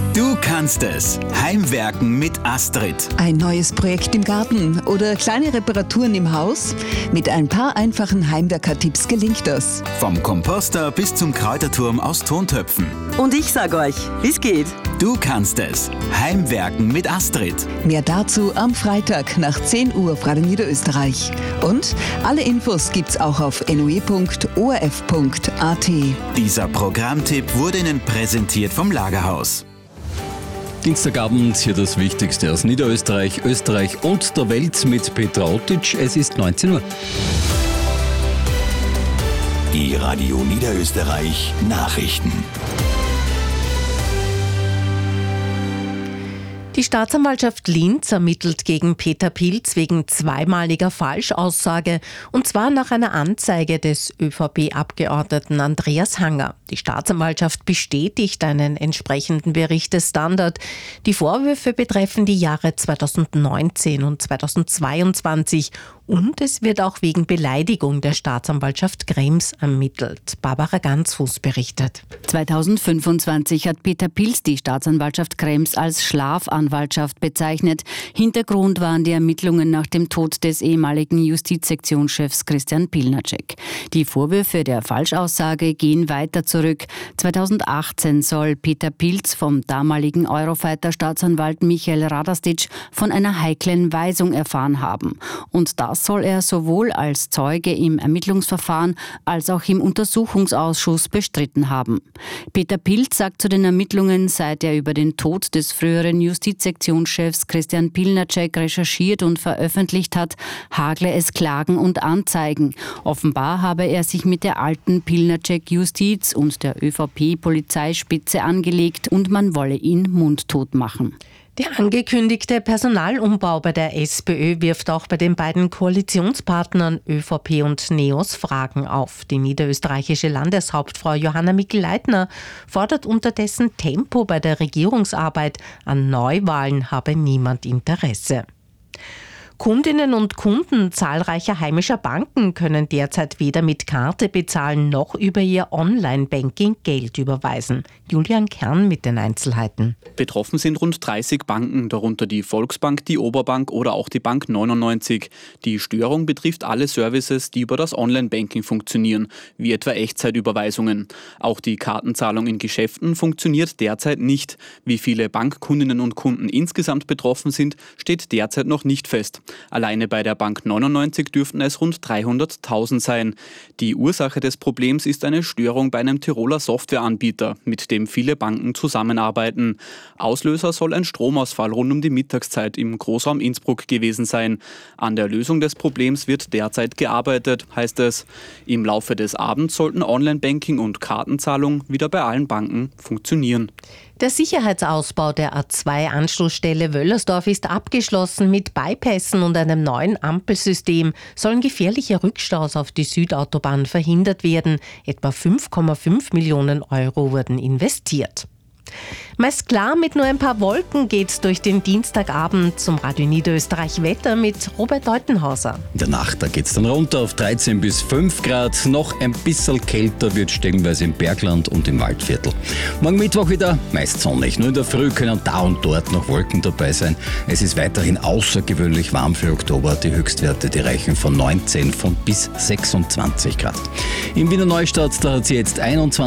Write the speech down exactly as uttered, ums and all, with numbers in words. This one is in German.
Du kannst es. Heimwerken mit Astrid. Ein neues Projekt im Garten oder kleine Reparaturen im Haus? Mit ein paar einfachen Heimwerker-Tipps gelingt das. Vom Komposter bis zum Kräuterturm aus Tontöpfen. Und ich sag euch, wie's geht. Du kannst es. Heimwerken mit Astrid. Mehr dazu am Freitag nach zehn Uhr auf Radio Niederösterreich. Und alle Infos gibt's auch auf n o e punkt o r f punkt a t. Dieser Programmtipp wurde Ihnen präsentiert vom Lagerhaus. Dienstagabend hier das Wichtigste aus Niederösterreich, Österreich und der Welt mit Petra Ottitsch. Es ist neunzehn Uhr. Die Radio Niederösterreich Nachrichten. Die Staatsanwaltschaft Linz ermittelt gegen Peter Pilz wegen zweimaliger Falschaussage, und zwar nach einer Anzeige des ÖVP-Abgeordneten Andreas Hanger. Die Staatsanwaltschaft bestätigt einen entsprechenden Bericht des Standard. Die Vorwürfe betreffen die Jahre zweitausendneunzehn und zweitausendzweiundzwanzig und es wird auch wegen Beleidigung der Staatsanwaltschaft Krems ermittelt. Barbara Ganzfuß berichtet. zweitausendfünfundzwanzig hat Peter Pilz die Staatsanwaltschaft Krems als Schlafanwaltschaft bezeichnet. Hintergrund waren die Ermittlungen nach dem Tod des ehemaligen Justizsektionschefs Christian Pilnacek. Die Vorwürfe der Falschaussage gehen weiter zurück. zweitausendachtzehn soll Peter Pilz vom damaligen Eurofighter-Staatsanwalt Michael Radastitsch von einer heiklen Weisung erfahren haben. Und das soll er sowohl als Zeuge im Ermittlungsverfahren als auch im Untersuchungsausschuss bestritten haben. Peter Pilz sagt zu den Ermittlungen, seit er über den Tod des früheren Justizsektionschefs Christian Pilnacek recherchiert und veröffentlicht hat, hagle es Klagen und Anzeigen. Offenbar habe er sich mit der alten Pilnacek-Justiz und der ÖVP-Polizeispitze angelegt und man wolle ihn mundtot machen. Der angekündigte Personalumbau bei der SPÖ wirft auch bei den beiden Koalitionspartnern ÖVP und NEOS Fragen auf. Die niederösterreichische Landeshauptfrau Johanna Mikl-Leitner fordert unterdessen Tempo bei der Regierungsarbeit. An Neuwahlen habe niemand Interesse. Kundinnen und Kunden zahlreicher heimischer Banken können derzeit weder mit Karte bezahlen noch über ihr Online-Banking Geld überweisen. Julian Kern mit den Einzelheiten. Betroffen sind rund dreißig Banken, darunter die Volksbank, die Oberbank oder auch die Bank neunundneunzig. Die Störung betrifft alle Services, die über das Online-Banking funktionieren, wie etwa Echtzeitüberweisungen. Auch die Kartenzahlung in Geschäften funktioniert derzeit nicht. Wie viele Bankkundinnen und Kunden insgesamt betroffen sind, steht derzeit noch nicht fest. Alleine bei der Bank neunundneunzig dürften es rund dreihunderttausend sein. Die Ursache des Problems ist eine Störung bei einem Tiroler Softwareanbieter, mit dem viele Banken zusammenarbeiten. Auslöser soll ein Stromausfall rund um die Mittagszeit im Großraum Innsbruck gewesen sein. An der Lösung des Problems wird derzeit gearbeitet, heißt es. Im Laufe des Abends sollten Online-Banking und Kartenzahlung wieder bei allen Banken funktionieren. Der Sicherheitsausbau der A zwei Anschlussstelle Wöllersdorf ist abgeschlossen. Mit Bypässen und einem neuen Ampelsystem sollen gefährliche Rückstaus auf die Südautobahn verhindert werden. Etwa fünf Komma fünf Millionen Euro wurden investiert. Meist klar, mit nur ein paar Wolken geht's durch den Dienstagabend. Zum Radio Niederösterreich Wetter mit Robert Deutenhauser. In der Nacht, da geht's dann runter auf dreizehn bis fünf Grad. Noch ein bisschen kälter wird stellenweise im Bergland und im Waldviertel. Morgen Mittwoch wieder meist sonnig. Nur in der Früh können da und dort noch Wolken dabei sein. Es ist weiterhin außergewöhnlich warm für Oktober. Die Höchstwerte, die reichen von neunzehn von bis sechsundzwanzig Grad. In Wiener Neustadt, da hat sie jetzt einundzwanzig